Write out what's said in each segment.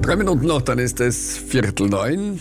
3 Minuten noch, dann ist es 8:45.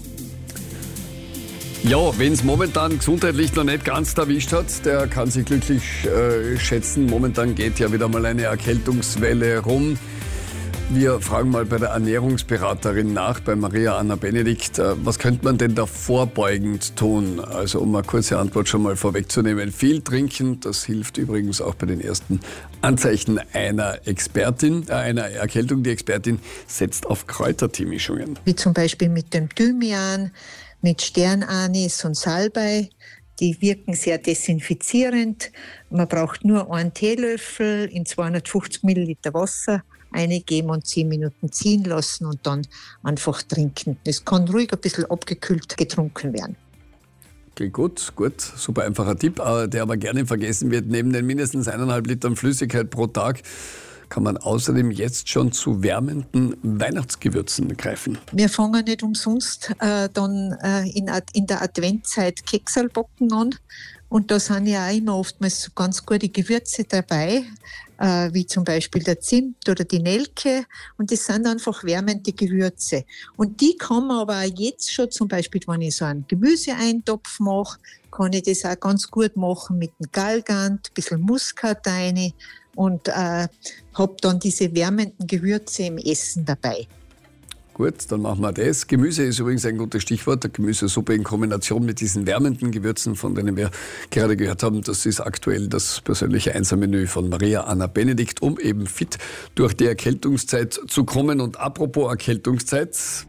Ja, wenn es momentan gesundheitlich noch nicht ganz erwischt hat, der kann sich glücklich schätzen. Momentan geht ja wieder mal eine Erkältungswelle rum. Wir fragen mal bei der Ernährungsberaterin nach, bei Maria Anna Benedikt, was könnte man denn da vorbeugend tun? Also um eine kurze Antwort schon mal vorwegzunehmen. Viel trinken, das hilft übrigens auch bei den ersten Anzeichen einer Erkältung. Die Expertin setzt auf Kräuterteemischungen. Wie zum Beispiel mit dem Thymian, mit Sternanis und Salbei. Die wirken sehr desinfizierend. Man braucht nur einen Teelöffel in 250 Milliliter Wasser eingeben und 10 Minuten ziehen lassen und dann einfach trinken. Das kann ruhig ein bisschen abgekühlt getrunken werden. Okay, gut, super einfacher Tipp, der aber gerne vergessen wird. Neben den mindestens 1,5 Litern Flüssigkeit pro Tag kann man außerdem jetzt schon zu wärmenden Weihnachtsgewürzen greifen. Wir fangen nicht umsonst in der Adventzeit Keksal backen an. Und da sind ja auch immer oftmals so ganz gute Gewürze dabei, wie zum Beispiel der Zimt oder die Nelke. Und das sind einfach wärmende Gewürze. Und die kann man aber auch jetzt schon, zum Beispiel, wenn ich so einen Gemüseeintopf mache, kann ich das auch ganz gut machen mit dem Galgant, ein bisschen Muskat rein und habe dann diese wärmenden Gewürze im Essen dabei. Gut, dann machen wir das. Gemüse ist übrigens ein gutes Stichwort. Eine Gemüsesuppe in Kombination mit diesen wärmenden Gewürzen, von denen wir gerade gehört haben. Das ist aktuell das persönliche Einsermenü von Maria Anna Benedikt, um eben fit durch die Erkältungszeit zu kommen. Und apropos Erkältungszeit.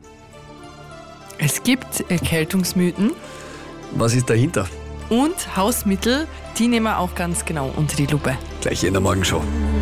Es gibt Erkältungsmythen. Was ist dahinter? Und Hausmittel, die nehmen wir auch ganz genau unter die Lupe. Gleich in der Morgenshow.